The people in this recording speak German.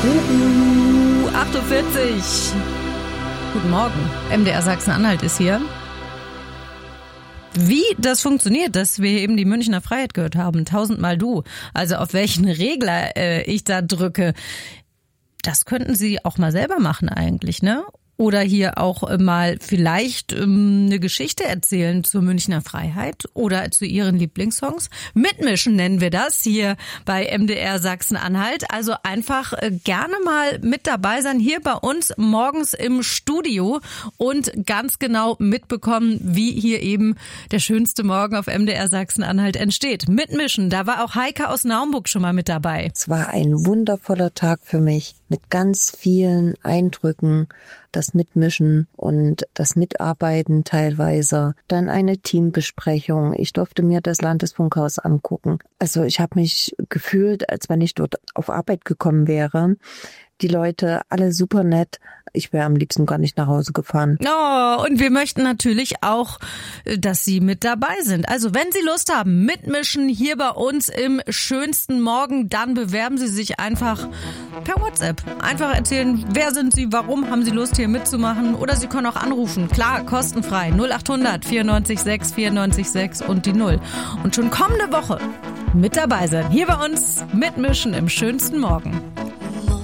48. Guten Morgen. MDR Sachsen-Anhalt ist hier. Wie das funktioniert, dass wir eben die Münchner Freiheit gehört haben, 1000-mal du, also auf welchen Regler ich da drücke, das könnten Sie auch mal selber machen eigentlich, ne? Oder hier auch mal vielleicht eine Geschichte erzählen zur Münchner Freiheit oder zu Ihren Lieblingssongs. Mitmischen nennen wir das hier bei MDR Sachsen-Anhalt. Also einfach gerne mal mit dabei sein hier bei uns morgens im Studio und ganz genau mitbekommen, wie hier eben der schönste Morgen auf MDR Sachsen-Anhalt entsteht. Mitmischen, da war auch Heike aus Naumburg schon mal mit dabei. Es war ein wundervoller Tag für mich mit ganz vielen Eindrücken. Das Mitmischen und das Mitarbeiten teilweise. Dann eine Teambesprechung. Ich durfte mir das Landesfunkhaus angucken. Also ich habe mich gefühlt, als wenn ich dort auf Arbeit gekommen wäre. Die Leute, alle super nett. Ich wäre am liebsten gar nicht nach Hause gefahren. Oh, und wir möchten natürlich auch, dass Sie mit dabei sind. Also wenn Sie Lust haben, mitmischen hier bei uns im schönsten Morgen, dann bewerben Sie sich einfach per WhatsApp. Einfach erzählen, wer sind Sie, warum haben Sie Lust hier mitzumachen, oder Sie können auch anrufen. Klar, kostenfrei. 0800 94 6 94 6 und die 0. Und schon kommende Woche mit dabei sein. Hier bei uns mitmischen im schönsten Morgen.